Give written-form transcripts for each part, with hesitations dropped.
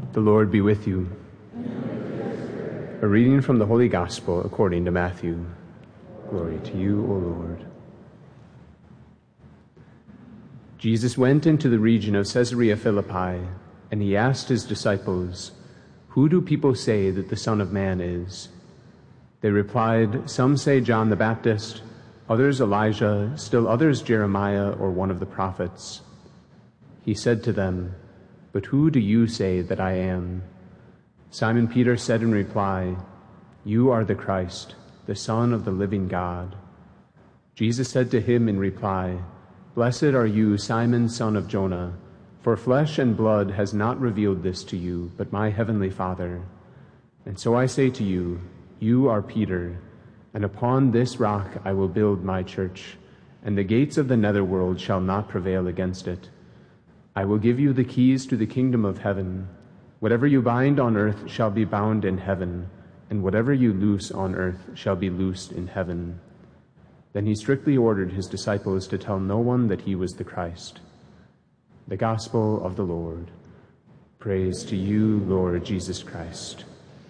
The Lord be with you. A reading from the Holy Gospel according to Matthew. Glory to you, O Lord. Jesus went into the region of Caesarea Philippi, and he asked his disciples, "Who do people say that the Son of Man is?" They replied, "Some say John the Baptist, others Elijah, still others Jeremiah or one of the prophets." He said to them, "But who do you say that I am?" Simon Peter said in reply, "You are the Christ, the Son of the living God." Jesus said to him in reply, "Blessed are you, Simon, son of Jonah, for flesh and blood has not revealed this to you, but my heavenly Father. And so I say to you, you are Peter, and upon this rock I will build my church, and the gates of the netherworld shall not prevail against it. I will give you the keys to the kingdom of heaven. Whatever you bind on earth shall be bound in heaven, and whatever you loose on earth shall be loosed in heaven." Then he strictly ordered his disciples to tell no one that he was the Christ. The Gospel of the Lord. Praise to you, Lord Jesus Christ.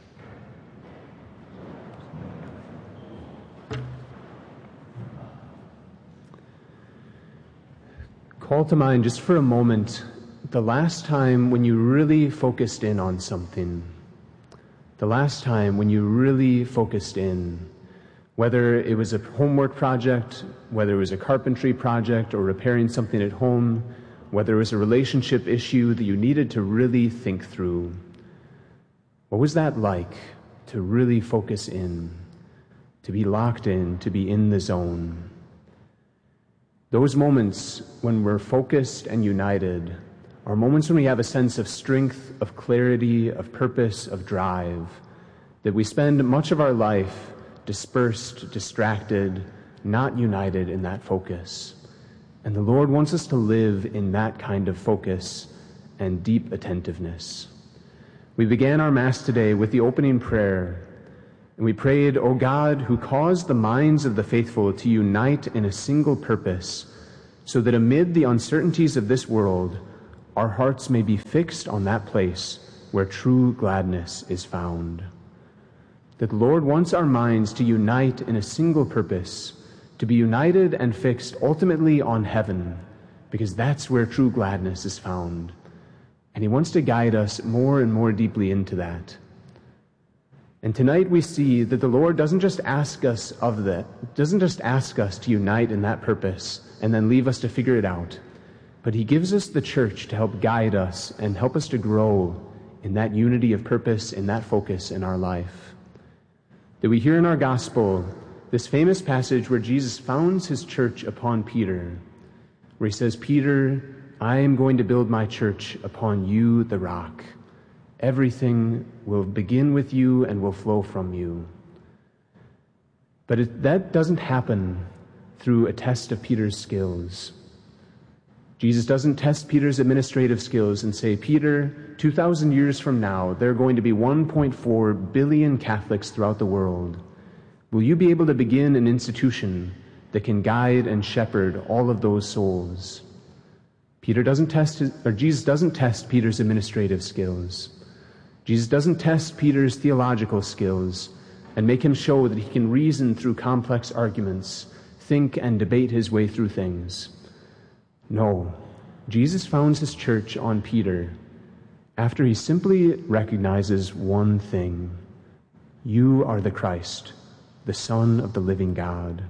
Call to mind just for a moment the last time when you really focused in on something. The last time when you really focused in, whether it was a homework project, whether it was a carpentry project or repairing something at home, whether it was a relationship issue that you needed to really think through. What was that like to really focus in, to be locked in, to be in the zone? Those moments when we're focused and united are moments when we have a sense of strength, of clarity, of purpose, of drive, that we spend much of our life dispersed, distracted, not united in that focus. And the Lord wants us to live in that kind of focus and deep attentiveness. We began our Mass today with the opening prayer, and we prayed, "O God, who caused the minds of the faithful to unite in a single purpose, so that amid the uncertainties of this world, our hearts may be fixed on that place where true gladness is found." That the Lord wants our minds to unite in a single purpose, to be united and fixed ultimately on heaven, because that's where true gladness is found. And he wants to guide us more and more deeply into that. And tonight we see that the Lord doesn't just ask us to unite in that purpose and then leave us to figure it out, but he gives us the church to help guide us and help us to grow in that unity of purpose, in that focus in our life. That we hear in our gospel this famous passage where Jesus founds his church upon Peter, where he says, "Peter, I am going to build my church upon you, the rock. Everything will begin with you and will flow from you." But that doesn't happen through a test of Peter's skills. Jesus doesn't test Peter's administrative skills and say, "Peter, 2,000 years from now, there are going to be 1.4 billion Catholics throughout the world. Will you be able to begin an institution that can guide and shepherd all of those souls?" Jesus doesn't test Peter's administrative skills. Jesus doesn't test Peter's theological skills and make him show that he can reason through complex arguments, think and debate his way through things. No, Jesus founds his church on Peter after he simply recognizes one thing: you are the Christ, the Son of the living God.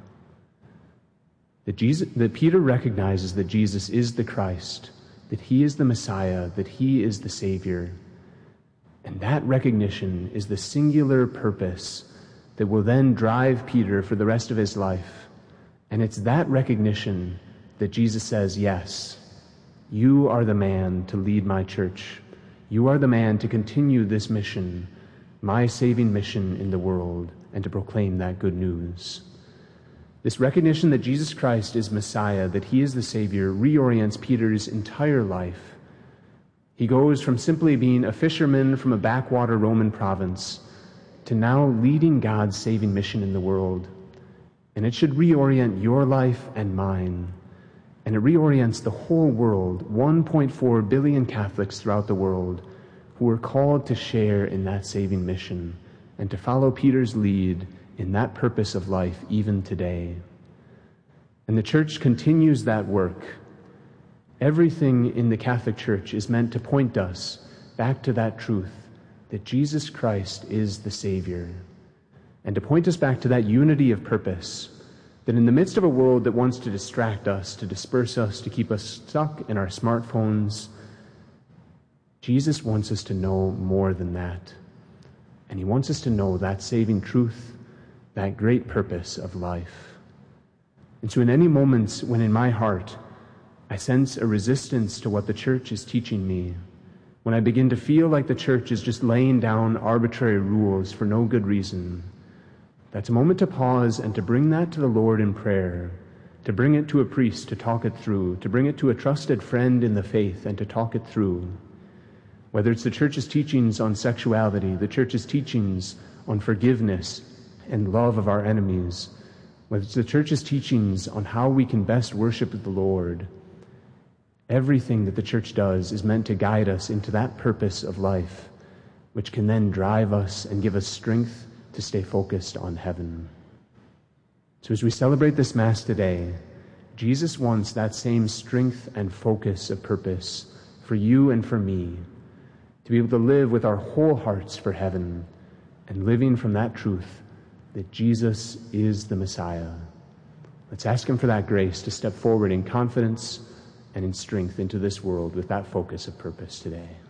That Peter recognizes that Jesus is the Christ, that he is the Messiah, that he is the Savior. And that recognition is the singular purpose that will then drive Peter for the rest of his life. And it's that recognition that Jesus says, "Yes, you are the man to lead my church. You are the man to continue this mission, my saving mission in the world, and to proclaim that good news." This recognition that Jesus Christ is Messiah, that he is the Savior, reorients Peter's entire life. He goes from simply being a fisherman from a backwater Roman province to now leading God's saving mission in the world. And it should reorient your life and mine. And it reorients the whole world, 1.4 billion Catholics throughout the world, who are called to share in that saving mission and to follow Peter's lead in that purpose of life even today. And the church continues that work. Everything in the Catholic Church is meant to point us back to that truth that Jesus Christ is the Savior, and to point us back to that unity of purpose, that in the midst of a world that wants to distract us, to disperse us, to keep us stuck in our smartphones, Jesus wants us to know more than that. And he wants us to know that saving truth, that great purpose of life. And so in any moments when in my heart I sense a resistance to what the church is teaching me, when I begin to feel like the church is just laying down arbitrary rules for no good reason, that's a moment to pause and to bring that to the Lord in prayer, to bring it to a priest to talk it through, to bring it to a trusted friend in the faith and to talk it through. Whether it's the church's teachings on sexuality, the church's teachings on forgiveness and love of our enemies, whether it's the church's teachings on how we can best worship the Lord, everything that the church does is meant to guide us into that purpose of life, which can then drive us and give us strength to stay focused on heaven. So as we celebrate this Mass today, Jesus wants that same strength and focus of purpose for you and for me, to be able to live with our whole hearts for heaven and living from that truth that Jesus is the Messiah. Let's ask him for that grace to step forward in confidence and in strength into this world with that focus of purpose today.